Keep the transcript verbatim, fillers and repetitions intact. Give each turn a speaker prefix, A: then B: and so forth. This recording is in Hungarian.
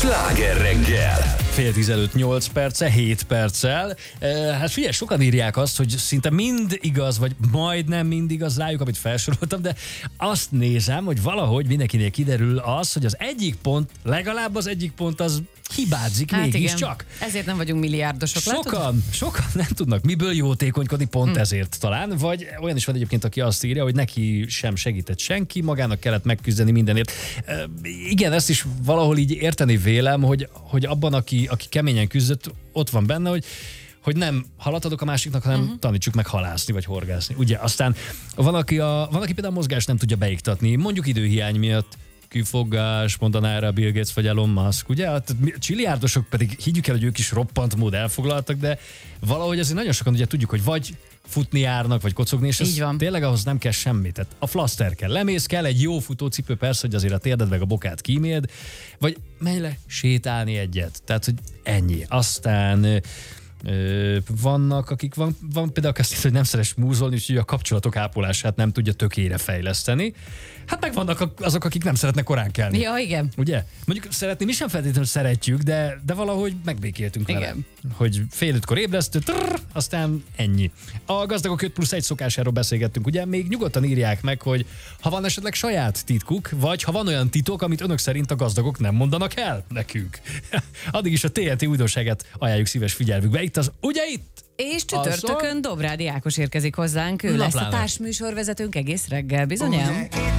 A: Sláger reggel!
B: Fél tizenöt, nyolc perce, hét perccel. Hát figyelj, sokan írják azt, hogy szinte mind igaz, vagy majdnem mind igaz rájuk, amit felsoroltam, de azt nézem, hogy valahogy mindenkinél kiderül az, hogy az egyik pont, legalább az egyik pont az hibázik hát mégiscsak.
C: Ezért nem vagyunk milliárdosok,
B: Sokan,
C: látod?
B: sokan nem tudnak miből jótékonykodni, pont hmm. ezért talán, vagy olyan is van egyébként, aki azt írja, hogy neki sem segített senki, magának kellett megküzdeni mindenért. E, igen, ezt is valahol így érteni vélem, hogy, hogy abban, aki, aki keményen küzdött, ott van benne, hogy hogy nem halat adok a másiknak, hanem uh-huh. tanítsuk meg halászni, vagy horgászni. Ugye, aztán van aki, a, van, aki például a mozgást nem tudja beiktatni, mondjuk időhiány miatt, kifogás, mondaná erre a Bill Gates vagy Elon Musk, ugye? A csiliárdosok pedig higgyük el, hogy ők is roppant mód elfoglaltak, de valahogy azért nagyon sokan ugye tudjuk, hogy vagy futni járnak, vagy kocogni, és ez tényleg ahhoz nem kell semmit. Tehát a flaszter kell, lemész, kell egy jó futócipő, persze, hogy azért a térded meg a bokát kíméld, vagy menj le sétálni egyet. Tehát, hogy ennyi. Aztán Ö, vannak, akik van, van például azt, hogy nem szeres múzolni, úgyhogy a kapcsolatok ápolását nem tudja tökére fejleszteni. Hát meg vannak azok, akik nem szeretnek korán kelni.
C: Ja, igen.
B: Ugye? Mondjuk szeretni mi sem feltétlenül szeretjük, de, de valahogy megbékéltünk vele.
C: Igen.
B: Hogy fél ötkor ébresztő, trrr, aztán ennyi. A gazdagok öt plusz egy szokásáról beszélgettünk, ugye? Még nyugodtan írják meg, hogy ha van esetleg saját titkuk, vagy ha van olyan titok, amit önök szerint a gazdagok nem mondanak el nekünk. Addig is a té en té újdonságát ajánljuk szíves figyelmükbe. Itt az, ugye itt?
C: És csütörtökön Dobrádi Ákos érkezik hozzánk, ő
B: Na,
C: lesz
B: pláne.
C: a társműsorvezetőnk egész reggel, bizonyám?